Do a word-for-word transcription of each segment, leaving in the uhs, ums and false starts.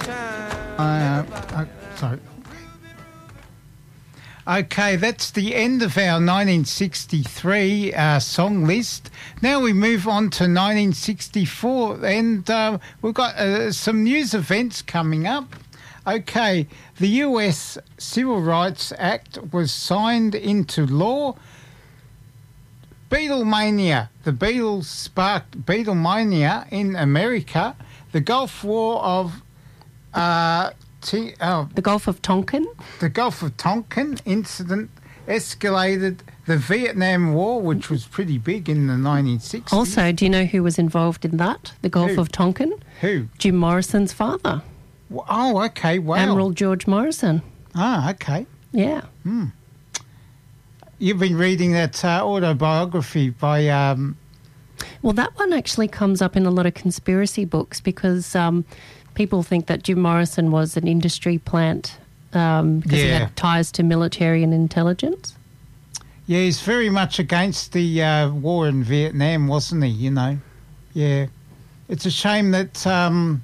Uh, uh, sorry. Okay, that's the end of our nineteen sixty-three uh, song list. Now we move on to nineteen sixty-four, and uh, we've got uh, some news events coming up. Okay, the U S Civil Rights Act was signed into law. Beatlemania. The Beatles sparked Beatlemania in America. The Gulf War of... Uh, T- oh, The Gulf of Tonkin? The Gulf of Tonkin incident escalated the Vietnam War, which was pretty big in the nineteen sixties. Also, do you know who was involved in that? The Gulf Who? of Tonkin? Who? Jim Morrison's father, Oh, okay, wow. Admiral George Morrison. Ah, okay. Yeah. You've been reading that uh, autobiography by... Um, Well, that one actually comes up in a lot of conspiracy books because um, people think that Jim Morrison was an industry plant um, because he Yeah. had ties to military and intelligence. yeah, he's very much against the uh, war in Vietnam, wasn't he, you know? Yeah. It's a shame that... Um,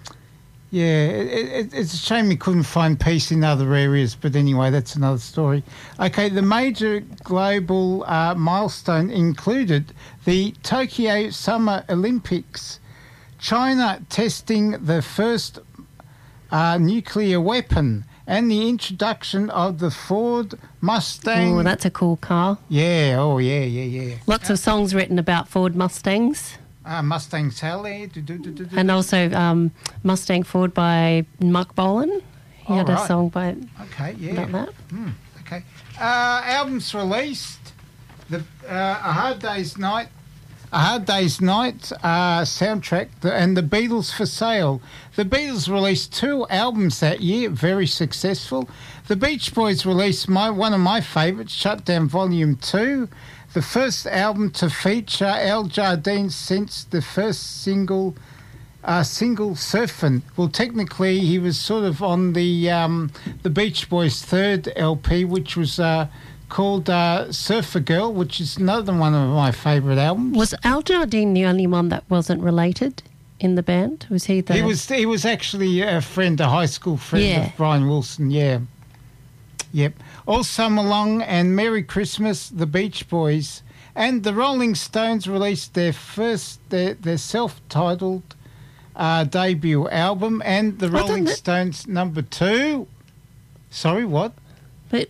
Yeah, it, it, it's a shame he couldn't find peace in other areas, but anyway, that's another story. Okay, the major global uh, milestone included the Tokyo Summer Olympics, China testing the first uh, nuclear weapon, and the introduction of the Ford Mustang. Oh, that's a cool car. Yeah, oh yeah, yeah, yeah. Lots of songs written about Ford Mustangs. Uh, Mustang Sally. Do, do, do, do, do. And also um, Mustang Ford by Mark Bolan. He Oh, had a right. song by Okay, yeah. about that. Okay. Uh, albums released. The uh, A Hard Day's Night, A Hard Day's Night uh, soundtrack, the, and The Beatles for Sale. The Beatles released two albums that year, very successful. The Beach Boys released my one of my favourites, Shut Down Volume Two, the first album to feature Al Jardine since the first single. Uh, single Surfin'. Well, technically, he was sort of on the um, the Beach Boys' third L P, which was uh, called uh, Surfer Girl, which is another one of my favourite albums. Was Al Jardine the only one that wasn't related in the band? Was he the... He was he was actually a friend, a high school friend Yeah. of Brian Wilson. Yeah, yep. All Summer Long and Merry Christmas, the Beach Boys, and the Rolling Stones released their first their, their self-titled. Uh, debut album, and the I don't Rolling kn- Stones number two. Sorry, what? But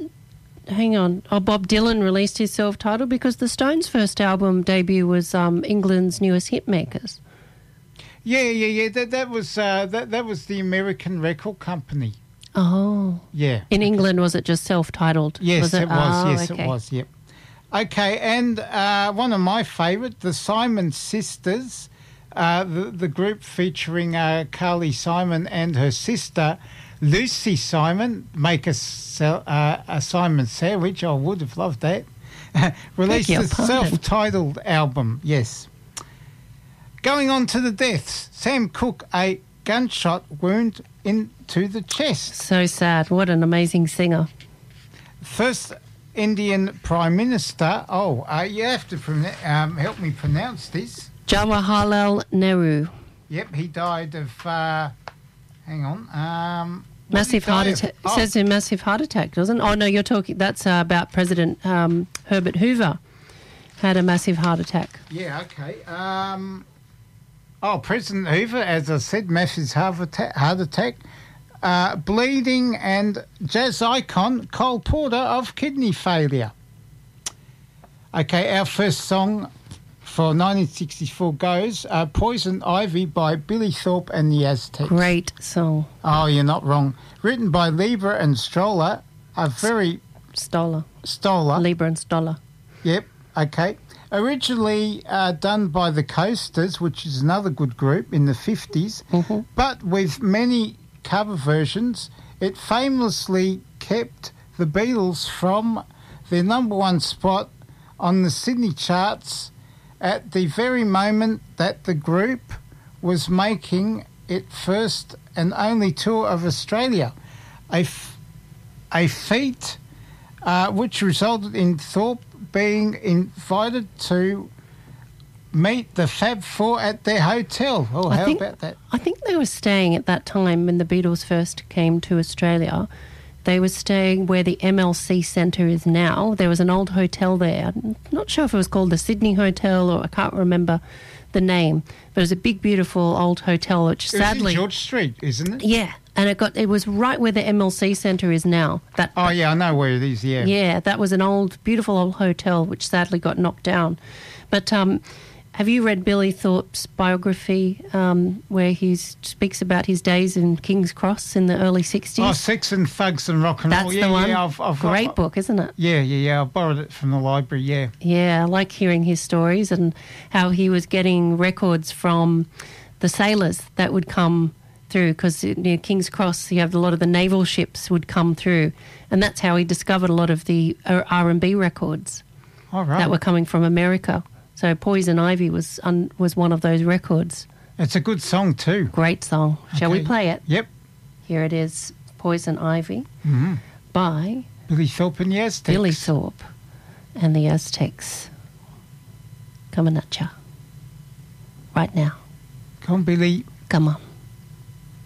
hang on. Oh, Bob Dylan released his self-titled because the Stones' first album debut was um, England's Newest Hitmakers. Yeah, yeah, yeah. That that was uh, that that was the American record company. Oh. Yeah. In England, was it just self-titled? Yes, was it, it, was. Oh, yes, okay. it was. Yep. Okay, and uh, one of my favourite, the Simon Sisters. Uh, the, the group featuring uh, Carly Simon and her sister Lucy Simon make a, sel- uh, a Simon sandwich. I would have loved that. Released your a pardon. self-titled album, yes. Going on to the deaths. Sam Cooke, a gunshot wound into the chest. So sad. What an amazing singer. First Indian Prime Minister. Oh, uh, you have to pronoun- um, help me pronounce this. Jawaharlal Nehru. Yep, he died of. Uh, hang on. Um, what Massive did he die heart of? attack. It Oh, says a massive heart attack, doesn't it? Oh, no, you're talking... That's uh, about President um, Herbert Hoover had a massive heart attack. yeah, okay. Um, oh, President Hoover, as I said, massive heart attack. Heart attack. Uh, bleeding and jazz icon Cole Porter of kidney failure. Okay, our first song for nineteen sixty-four goes uh, Poison Ivy by Billy Thorpe and the Aztecs. Great song. Oh, you're not wrong. Written by Lieber and Stoller, a very... Stoller. Stoller. Lieber and Stoller. Yep, okay. Originally uh, done by the Coasters, which is another good group in the fifties, Mhm. but with many cover versions, it famously kept the Beatles from their number one spot on the Sydney charts at the very moment that the group was making its first and only tour of Australia, a, f- a feat uh, which resulted in Thorpe being invited to meet the Fab Four at their hotel. Oh, I how think, about that? I think they were staying at that time when the Beatles first came to Australia. They were staying where the M L C Centre is now. There was an old hotel there. I'm not sure if it was called the Sydney Hotel or I can't remember the name. But it was a big, beautiful old hotel, which It sadly... was in George Street, isn't it? Yeah, and it got it was right where the M L C Centre is now. That Oh, yeah, I know where it is, yeah. Yeah, that was an old, beautiful old hotel which sadly got knocked down. But um, have you read Billy Thorpe's biography um, where he speaks about his days in King's Cross in the early sixties? Oh, Sex and Thugs and Rock and That's Roll. the Yeah, one. yeah, I've, I've Great got, book, isn't it? Yeah, yeah, yeah. I borrowed it from the library, yeah. Yeah, I like hearing his stories and how he was getting records from the sailors that would come through because near King's Cross you have a lot of the naval ships would come through and that's how he discovered a lot of the R and B records All right. that were coming from America. So Poison Ivy was un, was one of those records. It's a good song too. Great song. Shall we Okay. play it? Yep. Here it is, Poison Ivy Mm-hmm. by Billy Thorpe and the Aztecs. Billy Thorpe and the Aztecs. Coming at ya right now. Come on, Billy. Come on.